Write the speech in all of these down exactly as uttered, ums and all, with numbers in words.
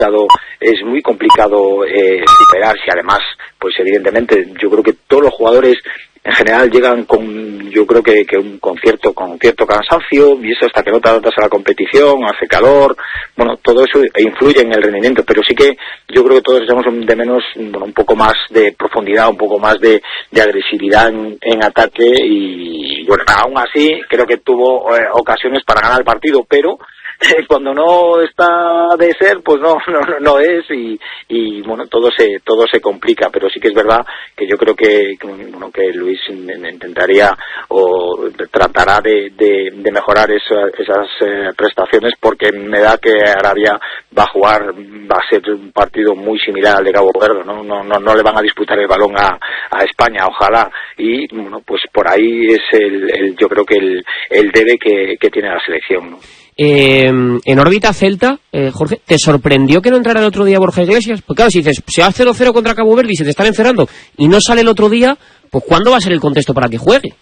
es muy complicado eh, superar, si además, pues evidentemente, yo creo que todos los jugadores en general llegan con, yo creo que, que un, con cierto con cierto cansancio, y eso hasta que no te adaptas a la competición, hace calor, bueno, todo eso influye en el rendimiento, pero sí que yo creo que todos echamos de menos, bueno, un poco más de profundidad, un poco más de, de agresividad en, en ataque, y bueno, aún así creo que tuvo eh, ocasiones para ganar el partido, pero cuando no está de ser, pues no no no es, y, y bueno, todo se todo se complica, pero sí que es verdad que yo creo que, que bueno, que Luis intentaría o tratará de, de, de mejorar esa, esas eh, prestaciones, porque me da que Arabia va a jugar, va a ser un partido muy similar al de Cabo Verde, no no no, no le van a disputar el balón a, a España, ojalá, y bueno, pues por ahí es el, el yo creo que el, el debe que, que tiene la selección, ¿no? Eh, en órbita Celta, eh, Jorge, ¿te sorprendió que no entrara el otro día Borja Iglesias? Pues claro, si dices, se va cero cero contra Cabo Verde y se te están encerrando y no sale el otro día, pues ¿cuándo va a ser el contexto para que juegue?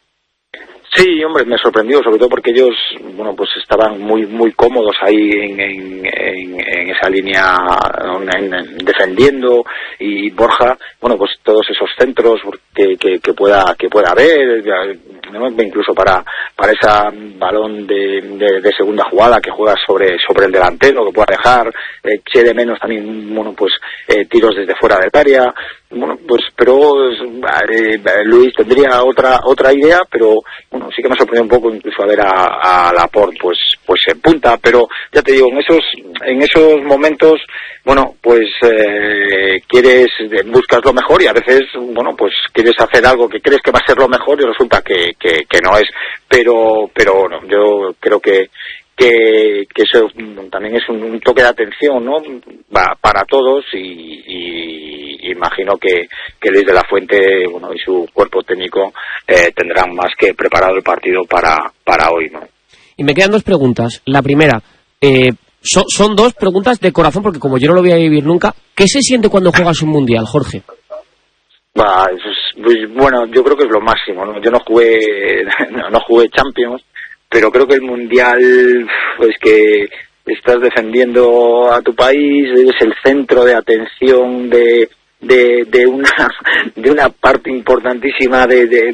Sí, hombre, me sorprendió, sobre todo porque ellos, bueno, pues estaban muy muy cómodos ahí en, en, en, en esa línea, en, en, defendiendo, y Borja, bueno, pues todos esos centros que, que, que pueda que pueda haber, ¿no? Incluso para para ese balón de, de, de segunda jugada que juega sobre sobre el delantero, que pueda dejar, eh, eché de menos también, bueno, pues eh, tiros desde fuera del área. Bueno, pues pero eh, Luis tendría otra otra idea, pero bueno, sí que me sorprendió un poco incluso a ver a, a Laporte pues pues en punta, pero ya te digo, en esos en esos momentos, bueno, pues eh, quieres buscas lo mejor, y a veces, bueno, pues quieres hacer algo que crees que va a ser lo mejor y resulta que que, que no es, pero pero bueno, yo creo que que, que eso también es un, un toque de atención, ¿no? Va para todos, y, y imagino que, que Luis de la Fuente, bueno, y su cuerpo técnico eh, tendrán más que preparado el partido para, para hoy, ¿no? Y me quedan dos preguntas. La primera, eh, son, son dos preguntas de corazón, porque como yo no lo voy a vivir nunca, ¿qué se siente cuando juegas un mundial, Jorge? Bah, pues, bueno, yo creo que es lo máximo, ¿no? Yo no jugué, no, no jugué Champions, pero creo que el mundial, pues que estás defendiendo a tu país, eres el centro de atención de de, de una de una parte importantísima de de,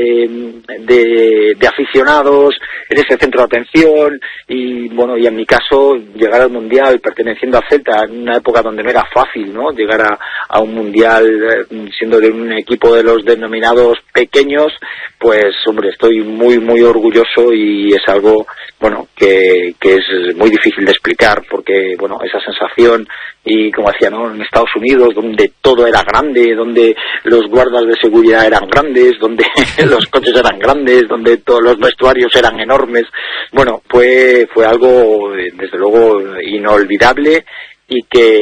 de de de aficionados, eres el centro de atención, y bueno, y en mi caso llegar al mundial perteneciendo a Celta en una época donde no era fácil, ¿no? Llegar a, a un mundial eh, siendo de un equipo de los denominados pequeños, pues hombre, estoy muy muy orgulloso, y es algo, bueno, que que es muy difícil de explicar, porque bueno, esa sensación, y como decía, ¿no? En Estados Unidos, donde todo era grande, donde los guardas de seguridad eran grandes, donde los coches eran grandes, donde todos los vestuarios eran enormes, bueno, fue fue algo desde luego inolvidable, y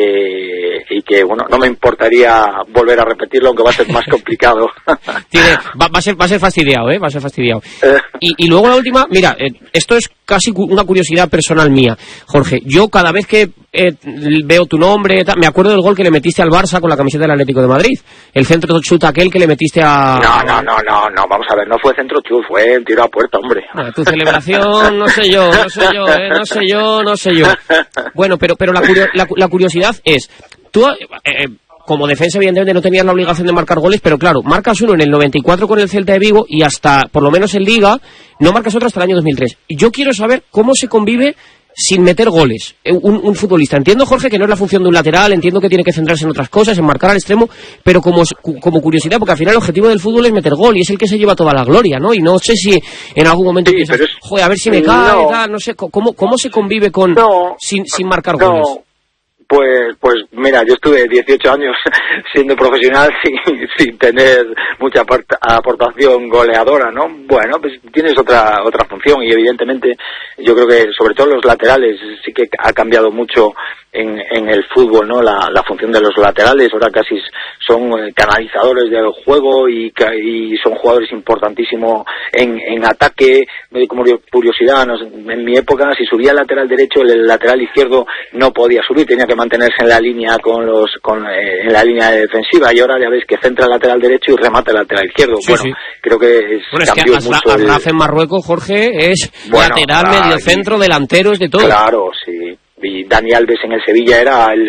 que y que bueno, no me importaría volver a repetirlo, aunque va a ser más complicado. Tiene, va, va a ser va a ser fastidiado, eh, va a ser fastidiado. Y, y luego la última, mira, eh, esto es casi una curiosidad personal mía, Jorge. Yo cada vez que eh, veo tu nombre, me acuerdo del gol que le metiste al Barça con la camiseta del Atlético de Madrid, el centro chut aquel que le metiste a... No, no, no, no, no, vamos a ver, no fue centro chut, fue un tiro a puerta, hombre. Ah, tu celebración, no sé yo, no sé yo, eh, no sé yo, no sé yo. Bueno, pero pero la, curio, la, la curiosidad es, tú... Eh, como defensa evidentemente no tenías la obligación de marcar goles, pero claro, marcas uno en el noventa y cuatro con el Celta de Vigo, y hasta, por lo menos en Liga, no marcas otro hasta el año dos mil tres. Y yo quiero saber cómo se convive sin meter goles un, un futbolista. Entiendo, Jorge, que no es la función de un lateral, entiendo que tiene que centrarse en otras cosas, en marcar al extremo, pero como, como curiosidad, porque al final el objetivo del fútbol es meter gol, y es el que se lleva toda la gloria, ¿no? Y no sé si en algún momento sí, piensas, es... joder, a ver si me cae, no. tal, no sé, ¿cómo, cómo se convive con no, sin, sin marcar no. goles? Pues, pues mira, yo estuve dieciocho años siendo profesional sin, sin tener mucha aportación goleadora, ¿no? Bueno, pues tienes otra otra función, y evidentemente yo creo que sobre todo los laterales sí que ha cambiado mucho en, en el fútbol, ¿no? La, la función de los laterales ahora casi son canalizadores del juego, y, y son jugadores importantísimos en, en ataque. Como curiosidad, ¿no? En mi época, si subía el lateral derecho, el lateral izquierdo no podía subir, tenía que mantenerse en la línea con los con eh, en la línea defensiva, y ahora ya ves que centra el lateral derecho y remata el lateral izquierdo. Sí, bueno, sí. creo que es, bueno, cambió es que mucho. Asraf el... en Marruecos, Jorge, es bueno, lateral, medio centro, delantero, es de todo. Claro, sí. Y Dani Alves en el Sevilla era el,